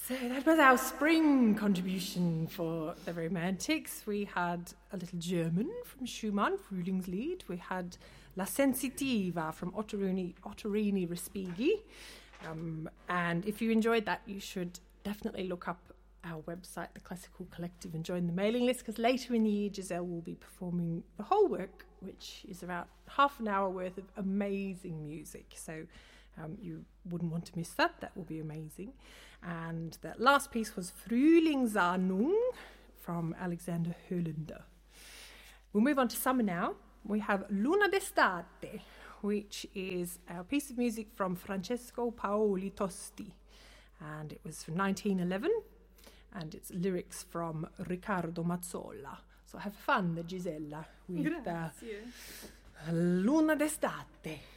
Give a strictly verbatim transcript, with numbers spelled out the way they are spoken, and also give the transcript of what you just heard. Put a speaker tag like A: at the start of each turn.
A: So that was our spring contribution for the Romantics. We had a little German from Schumann, Frühlingslied. We had La Sensitiva from Ottorini, Ottorini Respighi. Um, and if you enjoyed that, you should definitely look up our website, The Classical Collective, and join the mailing list, because later in the year, Giselle will be performing the whole work, which is about half an hour worth of amazing music. So um, you wouldn't want to miss that. That will be amazing. And that last piece was Frühlingsahnung from Alexander Höllander. We'll move on to summer now. We have Luna d'estate, which is a piece of music from Francesco Paoli Tosti. And it was from nineteen eleven, and it's lyrics from Riccardo Mazzolla. So have fun, Gisella, with uh, Luna d'estate.